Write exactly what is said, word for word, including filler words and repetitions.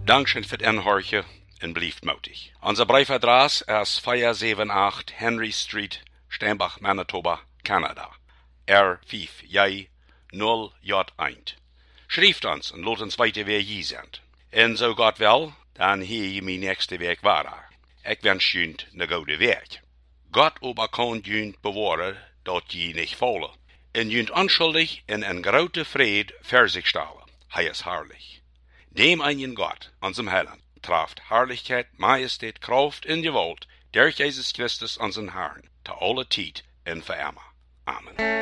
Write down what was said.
Dankschön für het inhorchen en blieft moedig. Onze briefadres is vier zeven acht Henry Street, Steinbach, Manitoba, Canada. R vijf J nul J één. Schrijft ons en laat ons weten wie je bent. En zo gaat wel, dan hier je mijn nächste week waar. Ik wens je een goede week. God aber kan je bewaren dat je niet vallen. En je onschuldig in een grote vrede voor zich stellen. Hij is herrlich. Dem einen Gott, unserem Heiland, traft Herrlichkeit, Majestät, Kraft in Gewalt, durch Jesus Christus, unseren Herrn, zu aller Zeit und für immer. Amen.